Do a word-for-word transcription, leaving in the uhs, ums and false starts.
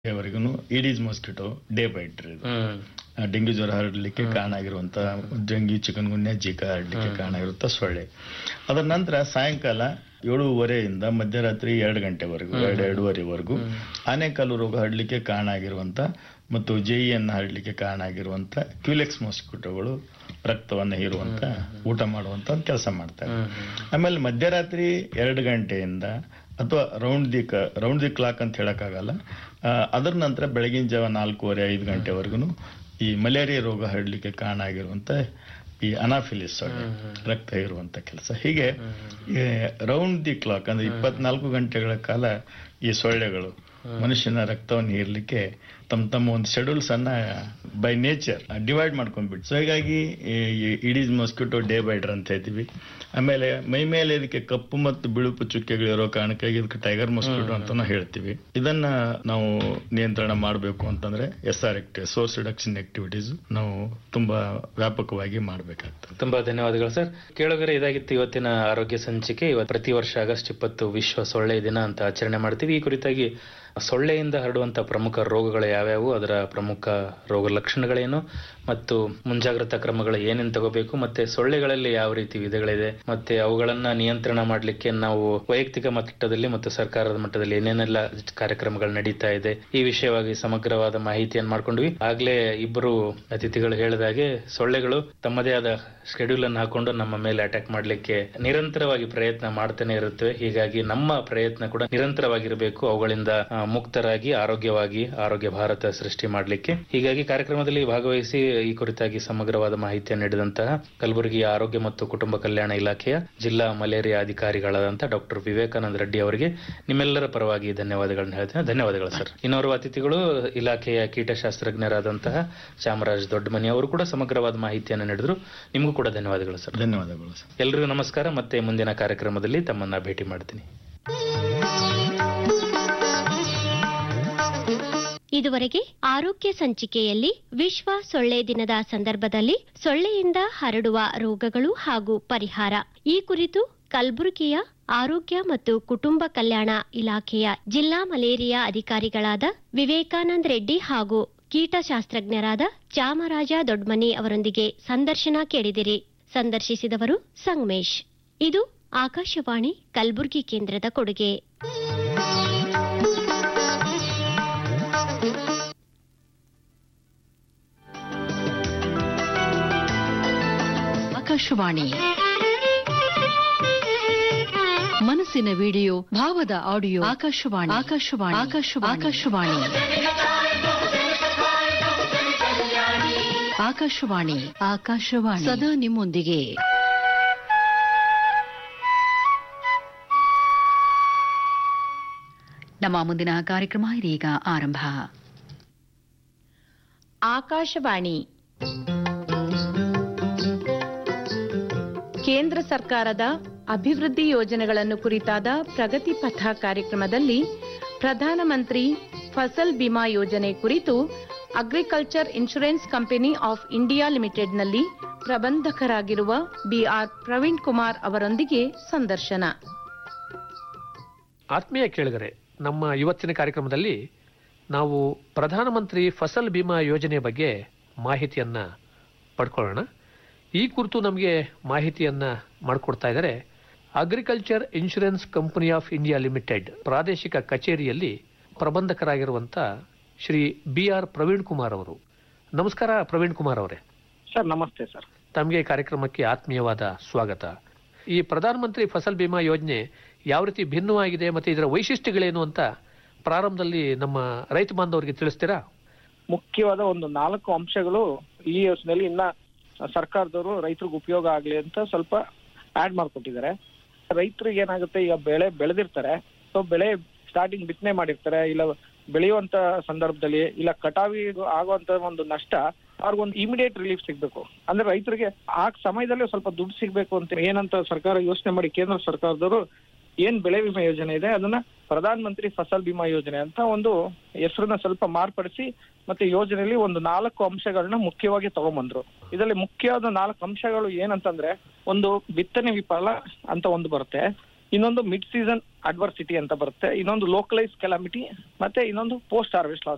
ವರೆಗೂ Aedes mosquito day byte ಇದು dengue ಜ್ವರ ಹರಡಲಿಕ್ಕೆ ಕಾರಣ ಆಗಿರುವಂತ ಡೆಂಗ್ಯೂ ಚಿಕನ್ ಗುನ್ಯಾ ಜಿಕಾ ಹರಡಲಿಕ್ಕೆ ಕಾರಣ ಆಗಿರುವಂತ ಸೊಳ್ಳೆ. ಅದರ ನಂತರ ಸಾಯಂಕಾಲ ಏಳೂವರೆಯಿಂದ ಮಧ್ಯರಾತ್ರಿ ಎರಡು ಗಂಟೆವರೆಗೂ ಎರಡು ಎರಡೂವರೆವರೆಗೂ ಆನೆಕಾಲು ರೋಗ ಹರಡಲಿಕ್ಕೆ ಕಾರಣ ಆಗಿರುವಂತ ಮತ್ತು ಜೆಇಯನ್ನು ಹರಡಲಿಕ್ಕೆ ಕಾರಣ ಆಗಿರುವಂತ ಕ್ಯೂಲೆಕ್ಸ್ ಮಾಸ್ಕಿಟೋಗಳು ರಕ್ತವನ್ನು ಹೀರುವಂತ ಊಟ ಮಾಡುವಂತ ಕೆಲಸ ಮಾಡ್ತಾರೆ. ಆಮೇಲೆ ಮಧ್ಯರಾತ್ರಿ ಎರಡು ಗಂಟೆಯಿಂದ ಅಥವಾ round the round the clock ಅಂತ ಹೇಳಕ್ಕಾಗಲ್ಲ, ಅದರ ನಂತರ ಬೆಳಗಿನ ಜಾವ ನಾಲ್ಕೂವರೆ ಐದು ಗಂಟೆವರೆಗೂ ಈ ಮಲೇರಿಯಾ ರೋಗ ಹರಡಲಿಕ್ಕೆ ಕಾರಣ ಆಗಿರುವಂತ ಈ ಅನಾಫಿಲಿಸ್ ಸೊಳ್ಳೆ ರಕ್ತ ಇರುವಂತ ಕೆಲಸ. ಹೀಗೆ ರೌಂಡ್ ದಿ ಕ್ಲಾಕ್ ಅಂದ್ರೆ ಇಪ್ಪತ್ನಾಲ್ಕು ಗಂಟೆಗಳ ಕಾಲ ಈ ಸೊಳ್ಳೆಗಳು ಮನುಷ್ಯನ ರಕ್ತವನ್ನು ಹೀರ್ಲಿಕ್ಕೆ ತಮ್ಮ ತಮ್ಮ ಒಂದು ಶೆಡ್ಯೂಲ್ಸ್ ಅನ್ನ ಬೈ ನೇಚರ್ ಡಿವೈಡ್ ಮಾಡ್ಕೊಂಡ್ಬಿಟ್ಟು. ಸೊ ಹೀಗಾಗಿ ಈಡೀಸ್ ಮಾಸ್ಕಿಟೋ ಡೇ ಬೈಡರ್ ಅಂತ ಹೇಳ್ತೀವಿ. ಆಮೇಲೆ ಮೈ ಮೇಲೆ ಇದಕ್ಕೆ ಕಪ್ಪು ಮತ್ತು ಬಿಳುಪು ಚುಕ್ಕೆಗಳಿರೋ ಕಾರಣಕ್ಕಾಗಿ ಇದಕ್ಕೆ ಟೈಗರ್ ಮಾಸ್ಕಿಟೋ ಅಂತ ಹೇಳ್ತೀವಿ. ಇದನ್ನ ನಾವು ನಿಯಂತ್ರಣ ಮಾಡಬೇಕು ಅಂತಂದ್ರೆ S R active source reduction activities ನಾವು ತುಂಬಾ ವ್ಯಾಪಕವಾಗಿ ಮಾಡಬೇಕಾಗ್ತದೆ. ತುಂಬಾ ಧನ್ಯವಾದಗಳು ಸರ್. ಕೇಳುಗರೆ, ಇದಾಗಿತ್ತು ಇವತ್ತಿನ ಆರೋಗ್ಯ ಸಂಚಿಕೆ. ಇವತ್ತು ಪ್ರತಿ ವರ್ಷ ಆಗಸ್ಟ್ ಇಪ್ಪತ್ತು ವಿಶ್ವ ಸೊಳ್ಳೆ ದಿನ ಅಂತ ಆಚರಣೆ ಮಾಡ್ತೀವಿ. ಈ ಕುರಿತಾಗಿ ಸೊಳ್ಳೆಯಿಂದ ಹರಡುವಂತಹ ಪ್ರಮುಖ ರೋಗಗಳು ಯಾವ್ಯಾವು, ಅದರ ಪ್ರಮುಖ ರೋಗ ಲಕ್ಷಣಗಳೇನು ಮತ್ತು ಮುಂಜಾಗ್ರತಾ ಕ್ರಮಗಳು ಏನೇನು ತಗೋಬೇಕು, ಮತ್ತೆ ಸೊಳ್ಳೆಗಳಲ್ಲಿ ಯಾವ ರೀತಿ ವಿಧಗಳಿದೆ, ಮತ್ತೆ ಅವುಗಳನ್ನ ನಿಯಂತ್ರಣ ಮಾಡಲಿಕ್ಕೆ ನಾವು ವೈಯಕ್ತಿಕ ಮಟ್ಟದಲ್ಲಿ ಮತ್ತು ಸರ್ಕಾರದ ಮಟ್ಟದಲ್ಲಿ ಏನೇನೆಲ್ಲ ಕಾರ್ಯಕ್ರಮಗಳು ನಡೀತಾ ಇದೆ, ಈ ವಿಷಯವಾಗಿ ಸಮಗ್ರವಾದ ಮಾಹಿತಿಯನ್ನು ಮಾಡ್ಕೊಂಡ್ವಿ. ಆಗ್ಲೇ ಇಬ್ಬರು ಅತಿಥಿಗಳು ಹೇಳಿದಾಗೆ ಸೊಳ್ಳೆಗಳು ತಮ್ಮದೇ ಆದ ಶೆಡ್ಯೂಲ್ ಅನ್ನು ಹಾಕೊಂಡು ನಮ್ಮ ಮೇಲೆ ಅಟ್ಯಾಕ್ ಮಾಡಲಿಕ್ಕೆ ನಿರಂತರವಾಗಿ ಪ್ರಯತ್ನ ಮಾಡ್ತಾನೆ ಇರುತ್ತವೆ. ಹೀಗಾಗಿ ನಮ್ಮ ಪ್ರಯತ್ನ ಕೂಡ ನಿರಂತರವಾಗಿರಬೇಕು, ಅವುಗಳಿಂದ ಮುಕ್ತರಾಗಿ ಆರೋಗ್ಯವಾಗಿ ಆರೋಗ್ಯ ಭಾರತ ಸೃಷ್ಟಿ ಮಾಡಲಿಕ್ಕೆ. ಹೀಗಾಗಿ ಕಾರ್ಯಕ್ರಮದಲ್ಲಿ ಭಾಗವಹಿಸಿ ಈ ಕುರಿತಾಗಿ ಸಮಗ್ರವಾದ ಮಾಹಿತಿಯನ್ನು ನೀಡಿದಂತಹ ಕಲಬುರಗಿಯ ಆರೋಗ್ಯ ಮತ್ತು ಕುಟುಂಬ ಕಲ್ಯಾಣ ಇಲಾಖೆಯ ಜಿಲ್ಲಾ ಮಲೇರಿಯಾ ಅಧಿಕಾರಿಗಳಾದಂತಹ ಡಾಕ್ಟರ್ ವಿವೇಕಾನಂದ ರೆಡ್ಡಿ ಅವರಿಗೆ ನಿಮ್ಮೆಲ್ಲರ ಪರವಾಗಿ ಧನ್ಯವಾದಗಳನ್ನು ಹೇಳ್ತೇನೆ. ಧನ್ಯವಾದಗಳು ಸರ್. ಇನ್ನೋರ್ವ ಅತಿಥಿಗಳು ಇಲಾಖೆಯ ಕೀಟಶಾಸ್ತ್ರಜ್ಞರಾದಂತಹ ಚಾಮರಾಜ್ ದೊಡ್ಡಮನಿ ಅವರು ಕೂಡ ಸಮಗ್ರವಾದ ಮಾಹಿತಿಯನ್ನು ನೀಡಿದ್ರು. ನಿಮಗೂ ಕೂಡ ಧನ್ಯವಾದಗಳು ಸರ್. ಧನ್ಯವಾದಗಳು ಸರ್. ಎಲ್ಲರಿಗೂ ನಮಸ್ಕಾರ. ಮತ್ತೆ ಮುಂದಿನ ಕಾರ್ಯಕ್ರಮದಲ್ಲಿ ತಮ್ಮನ್ನ ಭೇಟಿ ಮಾಡ್ತೀನಿ. ಇದುವರೆಗೆ ಆರೋಗ್ಯ ಸಂಚಿಕೆಯಲ್ಲಿ ವಿಶ್ವ ಸೊಳ್ಳೆ ದಿನದ ಸಂದರ್ಭದಲ್ಲಿ ಸೊಳ್ಳೆಯಿಂದ ಹರಡುವ ರೋಗಗಳು ಹಾಗೂ ಪರಿಹಾರ ಈ ಕುರಿತು ಕಲಬುರಗಿಯ ಆರೋಗ್ಯ ಮತ್ತು ಕುಟುಂಬ ಕಲ್ಯಾಣ ಇಲಾಖೆಯ ಜಿಲ್ಲಾ ಮಲೇರಿಯಾ ಅಧಿಕಾರಿಗಳಾದ ವಿವೇಕಾನಂದ ರೆಡ್ಡಿ ಹಾಗೂ ಕೀಟಶಾಸ್ತ್ರಜ್ಞರಾದ ಚಾಮರಾಜ ದೊಡ್ಡಮನಿ ಅವರೊಂದಿಗೆ ಸಂದರ್ಶನ ಕೇಳಿದಿರಿ. ಸಂದರ್ಶಿಸಿದವರು ಸಂಗಮೇಶ್. ಇದು ಆಕಾಶವಾಣಿ ಕಲಬುರಗಿ ಕೇಂದ್ರದ ಕೊಡುಗೆ. ಆಕಾಶವಾಣಿ ಮನಸ್ಸಿನ ವಿಡಿಯೋ ಭಾವದ ಆಡಿಯೋ ಆಕಾಶವಾಣಿ ಆಕಾಶವಾಣಿ ಆಕಾಶವಾಣಿ ಆಕಾಶವಾಣಿ ಆಕಾಶವಾಣಿ ಆಕಾಶವಾಣಿ ಸದಾ ನಿಮ್ಮೊಂದಿಗೆ. ನಮ್ಮ ಮುಂದಿನ ಕಾರ್ಯಕ್ರಮ ಇದೀಗ ಆರಂಭ. ಆಕಾಶವಾಣಿ ಕೇಂದ್ರ ಸರ್ಕಾರದ ಅಭಿವೃದ್ಧಿ ಯೋಜನೆಗಳನ್ನು ಕುರಿತಾದ ಪ್ರಗತಿ ಪಥ ಕಾರ್ಯಕ್ರಮದಲ್ಲಿ ಪ್ರಧಾನಮಂತ್ರಿ ಫಸಲ್ ಬಿಮಾ ಯೋಜನೆ ಕುರಿತು agriculture insurance company of India ಲಿಮಿಟೆಡ್ನಲ್ಲಿ ಪ್ರಬಂಧಕರಾಗಿರುವ B R Praveen Kumar ಅವರೊಂದಿಗೆ ಸಂದರ್ಶನ. ಆತ್ಮೀಯ ಕೇಳುಗರೆ, ನಮ್ಮ ಇವತ್ತಿನ ಕಾರ್ಯಕ್ರಮದಲ್ಲಿ ನಾವು ಪ್ರಧಾನಮಂತ್ರಿ ಫಸಲ್ ಬಿಮಾ ಯೋಜನೆ ಬಗ್ಗೆ ಮಾಹಿತಿಯನ್ನ ಪಡ್ಕೊಳ್ಳೋಣ. ಈ ಕುರಿತು ನಮಗೆ ಮಾಹಿತಿಯನ್ನ ಮಾಡಿಕೊಡ್ತಾ ಇದ್ದಾರೆ agriculture insurance company of India limited ಪ್ರಾದೇಶಿಕ ಕಚೇರಿಯಲ್ಲಿ ಪ್ರಬಂಧಕರಾಗಿರುವಂತ ಶ್ರೀ ಬಿ ಆರ್ ಪ್ರವೀಣ್ ಕುಮಾರ್ ಅವರು. ನಮಸ್ಕಾರ ಪ್ರವೀಣ್ ಕುಮಾರ್ ಅವರೇ. ಸರ್ ನಮಸ್ತೆ ಸರ್. ತಮಗೆ ಕಾರ್ಯಕ್ರಮಕ್ಕೆ ಆತ್ಮೀಯವಾದ ಸ್ವಾಗತ. ಈ ಪ್ರಧಾನಮಂತ್ರಿ ಫಸಲ್ ಬಿಮಾ ಯೋಜನೆ ಯಾವ ರೀತಿ ಭಿನ್ನವಾಗಿದೆ ಮತ್ತೆ ಇದರ ವೈಶಿಷ್ಟ್ಯಗಳೇನು ಅಂತ ಪ್ರಾರಂಭದಲ್ಲಿ ನಮ್ಮ ರೈತ ಬಾಂಧವರಿಗೆ ತಿಳಿಸ್ತೀರಾ? ಮುಖ್ಯವಾದ ಒಂದು ನಾಲ್ಕು ಅಂಶಗಳು ಈ ಯೋಜನೆಯಲ್ಲಿ ಇನ್ನ ಸರ್ಕಾರದವರು ರೈತರಿಗೆ ಉಪಯೋಗ ಆಗ್ಲಿ ಅಂತ ಸ್ವಲ್ಪ ಆಡ್ ಮಾಡ್ಕೊಟ್ಟಿದ್ದಾರೆ. ರೈತರಿಗೆ ಏನಾಗುತ್ತೆ, ಈಗ ಬೆಳೆ ಬೆಳೆದಿರ್ತಾರೆ, ಸೊ ಬೆಳೆ ಸ್ಟಾರ್ಟಿಂಗ್ ಬಿತ್ತನೆ ಮಾಡಿರ್ತಾರೆ, ಇಲ್ಲ ಬೆಳೆಯುವಂತ ಸಂದರ್ಭದಲ್ಲಿ ಇಲ್ಲ ಕಟಾವಿ ಆಗುವಂತ ಒಂದು ನಷ್ಟ ಅವ್ರಿಗೊಂದು ಇಮಿಡಿಯೇಟ್ ರಿಲೀಫ್ ಸಿಗ್ಬೇಕು. ಅಂದ್ರೆ ರೈತರಿಗೆ ಆ ಸಮಯದಲ್ಲಿ ಸ್ವಲ್ಪ ದುಡ್ಡು ಸಿಗ್ಬೇಕು ಅಂತ ಏನಂತ ಸರ್ಕಾರ ಯೋಚನೆ ಮಾಡಿ ಕೇಂದ್ರ ಸರ್ಕಾರದವರು ಏನ್ ಬೆಳೆ ವಿಮೆ ಯೋಜನೆ ಇದೆ ಅದನ್ನ ಪ್ರಧಾನ ಮಂತ್ರಿ ಫಸಲ್ ಬಿಮಾ ಯೋಜನೆ ಅಂತ ಒಂದು ಹೆಸರನ್ನ ಸ್ವಲ್ಪ ಮಾರ್ಪಡಿಸಿ ಮತ್ತೆ ಯೋಜನೆಯಲ್ಲಿ ಒಂದು ನಾಲ್ಕು ಅಂಶಗಳನ್ನ ಮುಖ್ಯವಾಗಿ ತಗೊಂಡ್ಬಂದ್ರು. ಇದರಲ್ಲಿ ಮುಖ್ಯವಾದ ನಾಲ್ಕು ಅಂಶಗಳು ಏನಂತಂದ್ರೆ, ಒಂದು ಬಿತ್ತನೆ ವಿಫಲ ಅಂತ ಒಂದು ಬರುತ್ತೆ, ಇನ್ನೊಂದು ಮಿಡ್ ಸೀಸನ್ ಅಡ್ವರ್ಸಿಟಿ ಅಂತ ಬರುತ್ತೆ, ಇನ್ನೊಂದು ಲೋಕಲೈಸ್ ಕೆಲಾಮಿಟಿ, ಮತ್ತೆ ಇನ್ನೊಂದು ಪೋಸ್ಟ್ ಹಾರ್ವೆಸ್ಟ್ ಲಾಸ್